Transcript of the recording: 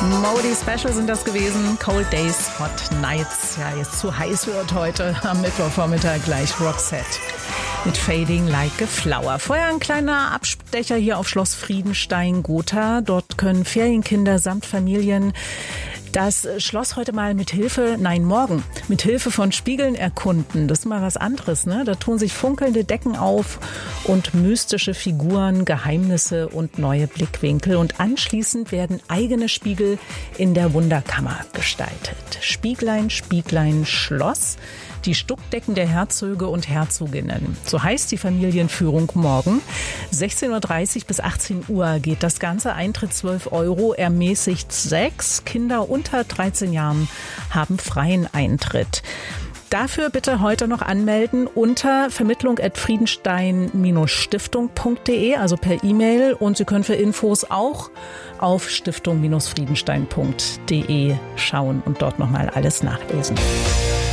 Modi Special sind das gewesen. Cold Days, Hot Nights. Ja, jetzt zu heiß wird heute am Mittwochvormittag gleich Roxette mit Fading Like a Flower. Vorher ein kleiner Abstecher hier auf Schloss Friedenstein-Gotha. Dort können Ferienkinder samt Familien das Schloss heute mal morgen mit Hilfe von Spiegeln erkunden. Das ist mal was anderes, ne? Da tun sich funkelnde Decken auf und mystische Figuren, Geheimnisse und neue Blickwinkel. Und anschließend werden eigene Spiegel in der Wunderkammer gestaltet. Spieglein, Spieglein, Schloss. Die Stuckdecken der Herzöge und Herzoginnen. So heißt die Familienführung morgen. 16:30 Uhr bis 18 Uhr geht das Ganze. Eintritt 12 €, ermäßigt 6. Kinder unter 13 Jahren haben freien Eintritt. Dafür bitte heute noch anmelden unter vermittlung@friedenstein-stiftung.de, also per E-Mail. Und Sie können für Infos auch auf stiftung-friedenstein.de schauen und dort nochmal alles nachlesen.